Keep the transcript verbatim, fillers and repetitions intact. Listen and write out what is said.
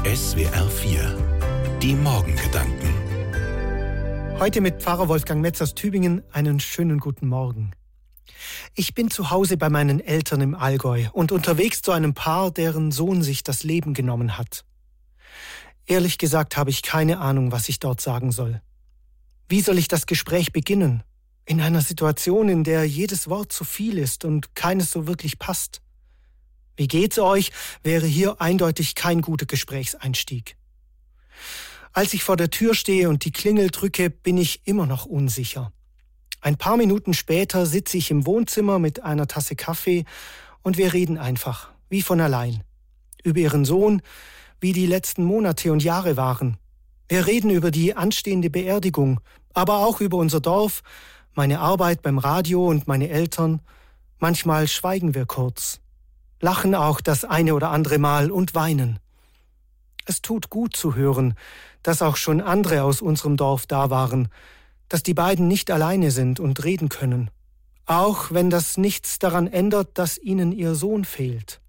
S W R vier. Die Morgengedanken. Heute mit Pfarrer Wolfgang Metz aus Tübingen einen schönen guten Morgen. Ich bin zu Hause bei meinen Eltern im Allgäu und unterwegs zu einem Paar, deren Sohn sich das Leben genommen hat. Ehrlich gesagt habe ich keine Ahnung, was ich dort sagen soll. Wie soll ich das Gespräch beginnen? In einer Situation, in der jedes Wort zu viel ist und keines so wirklich passt. Wie geht's euch? Wäre hier eindeutig kein guter Gesprächseinstieg. Als ich vor der Tür stehe und die Klingel drücke, bin ich immer noch unsicher. Ein paar Minuten später sitze ich im Wohnzimmer mit einer Tasse Kaffee und wir reden einfach, wie von allein. Über ihren Sohn, wie die letzten Monate und Jahre waren. Wir reden über die anstehende Beerdigung, aber auch über unser Dorf, meine Arbeit beim Radio und meine Eltern. Manchmal schweigen wir kurz, lachen auch das eine oder andere Mal und weinen. Es tut gut zu hören, dass auch schon andere aus unserem Dorf da waren, dass die beiden nicht alleine sind und reden können, auch wenn das nichts daran ändert, dass ihnen ihr Sohn fehlt.